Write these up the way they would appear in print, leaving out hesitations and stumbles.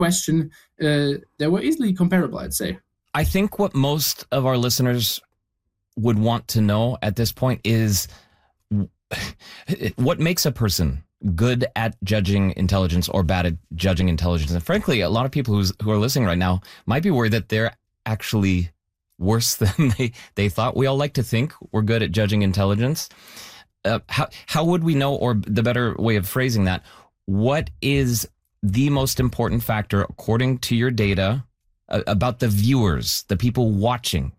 question, they were easily comparable, I'd say. I think what most of our listeners would want to know at this point is what makes a person good at judging intelligence or bad at judging intelligence. And frankly, a lot of people who are listening right now might be worried that they're actually worse than they thought. We all like to think we're good at judging intelligence. How would we know, or the better way of phrasing that, what is the most important factor according to your data about the viewers, the people watching?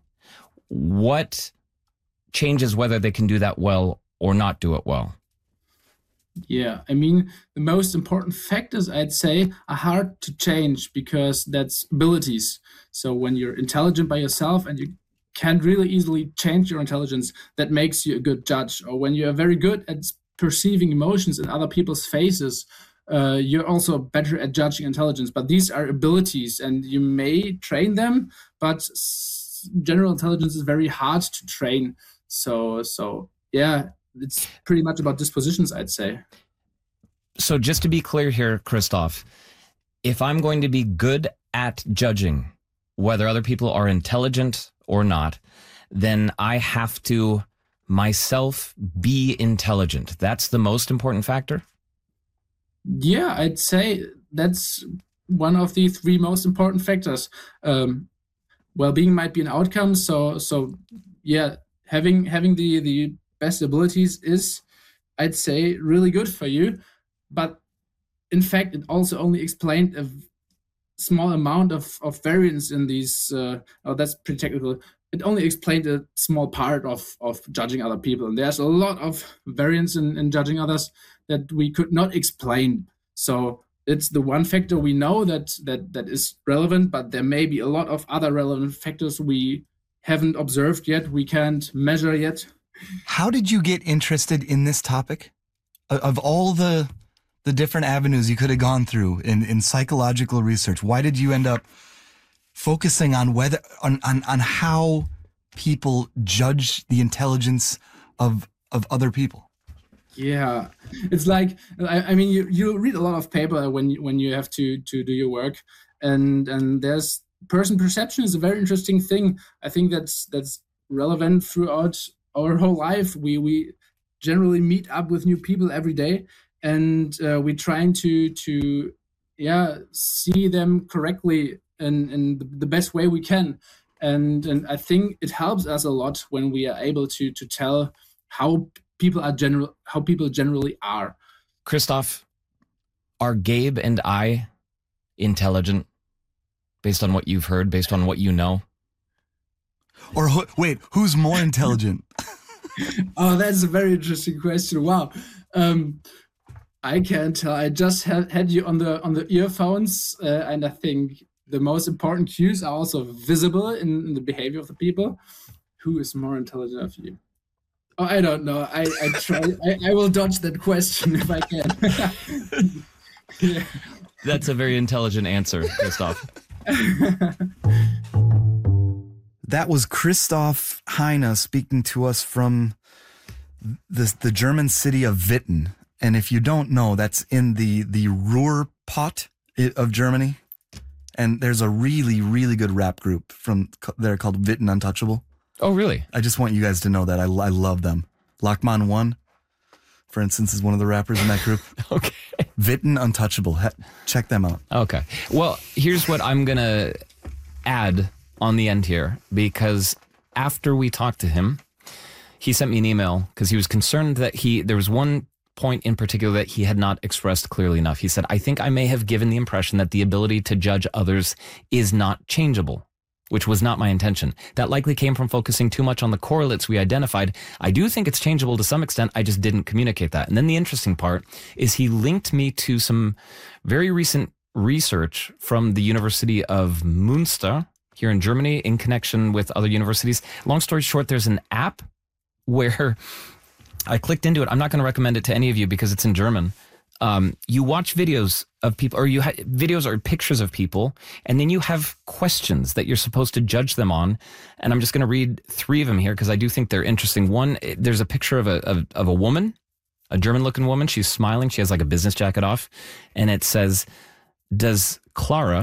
What changes whether they can do that well or not do it well? Yeah, I mean, the most important factors, I'd say, are hard to change because that's abilities. So when you're intelligent by yourself and you can't really easily change your intelligence, that makes you a good judge. Or when you're very good at perceiving emotions in other people's faces, you're also better at judging intelligence. But these are abilities, and you may train them, but general intelligence is very hard to train. So yeah, it's pretty much about dispositions, I'd say. So just to be clear here, Christoph, if I'm going to be good at judging whether other people are intelligent or not, then I have to myself be intelligent. That's the most important factor? Yeah, I'd say that's one of the three most important factors. Well-being might be an outcome. So yeah, having the best abilities is, I'd say, really good for you. But in fact, it also only explained a small amount of variance in these. That's pretty technical. It only explained a small part of judging other people. And there's a lot of variance in judging others that we could not explain. So it's the one factor we know that is relevant, but there may be a lot of other relevant factors we haven't observed yet, we can't measure yet. How did you get interested in this topic? Of all the different avenues you could have gone through in psychological research, why did you end up focusing on on how people judge the intelligence of other people? Yeah, it's like, I mean, you read a lot of paper when you have to do your work, and there's person perception is a very interesting thing. I think that's relevant throughout our whole life. We generally meet up with new people every day, and we're trying to see them correctly in the best way we can. And I think it helps us a lot when we are able to tell how people generally are. Christoph, are Gabe and I intelligent based on what you've heard, based on what you know? Or wait, who's more intelligent? Oh, that's a very interesting question. Wow. I can't tell. I just had you on the earphones, and I think the most important cues are also visible in the behavior of the people. Who is more intelligent of you? Oh, I don't know. I try. I will dodge that question if I can. Yeah. That's a very intelligent answer, Christoph. That was Christoph Heine speaking to us from the German city of Witten. And if you don't know, that's in the Ruhrpott of Germany. And there's a really, really good rap group from there called Witten Untouchable. Oh, really? I just want you guys to know that I love them. Lachman 1, for instance, is one of the rappers in that group. Okay. Witten Untouchable. Check them out. Okay. Well, here's what I'm going to add on the end here, because after we talked to him, he sent me an email because he was concerned that there was one point in particular that he had not expressed clearly enough. He said, I think I may have given the impression that the ability to judge others is not changeable, which was not my intention. That likely came from focusing too much on the correlates we identified. I do think it's changeable to some extent. I just didn't communicate that. And then the interesting part is he linked me to some very recent research from the University of Münster here in Germany in connection with other universities. Long story short, there's an app where I clicked into it. I'm not going to recommend it to any of you because it's in German. You watch videos of people, or videos or pictures of people, and then you have questions that you're supposed to judge them on. And I'm just going to read 3 of them here because I do think they're interesting. One, there's a picture of a woman, a German-looking woman. She's smiling. She has like a business jacket off, and it says, Does Clara